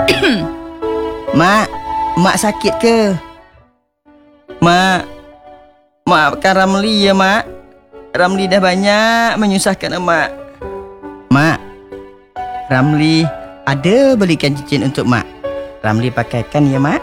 Mak sakit ke? Mak, maafkan Ramli ya, Mak. Ramli dah banyak menyusahkan Mak. Mak, Ramli ada belikan cincin untuk Mak. Ramli pakaikan ya, Mak.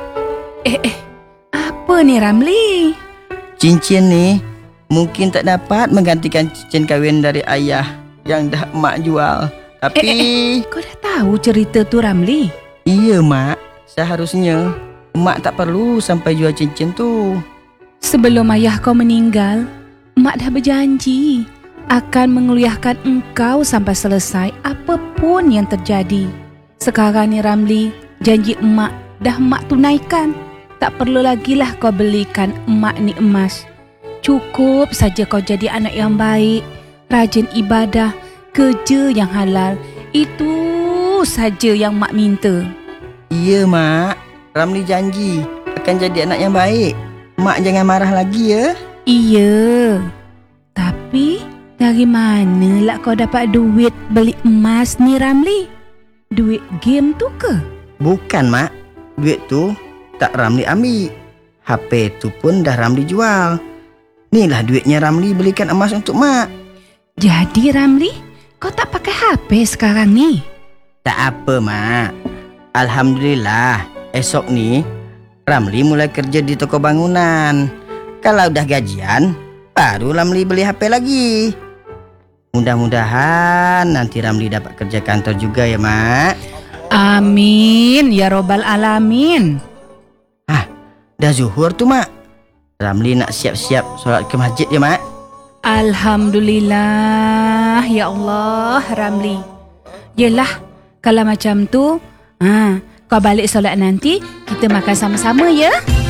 Apa ni Ramli? Cincin ni mungkin tak dapat menggantikan cincin kahwin dari ayah yang dah Mak jual. Tapi Kau dah tahu cerita tu Ramli? iya, Mak. Seharusnya Mak tak perlu sampai jual cincin tu. Sebelum ayah kau meninggal, Mak dah berjanji akan menguliahkan engkau sampai selesai apapun yang terjadi. Sekarang ni Ramli, janji Mak dah Mak tunaikan. Tak perlu lagi lah kau belikan Mak ni emas. Cukup saja kau jadi anak yang baik, rajin ibadah, kerja yang halal. Itu saja yang Mak minta. Iya, Mak. Ramli janji akan jadi anak yang baik. Mak jangan marah lagi ya. Iya. Tapi dari mana lah kau dapat duit beli emas ni Ramli? Duit game tu ke? Bukan, Mak. Duit tu tak Ramli ambil. HP tu pun dah Ramli jual. Inilah duitnya Ramli belikan emas untuk Mak. Jadi Ramli, kau tak pakai HP sekarang ni? Tak apa, Mak. Alhamdulillah, esok ni Ramli mulai kerja di toko bangunan. Kalau dah gajian, baru Ramli beli HP lagi. Mudah-mudahan nanti Ramli dapat kerja kantor juga ya, Mak. Amin, ya robbal alamin. Dah zuhur tu, Mak. Ramli nak siap-siap solat ke masjid ya, Mak. Alhamdulillah, ya Allah Ramli. Yelah, kalau macam tu, kau balik solat nanti, kita makan sama-sama ya.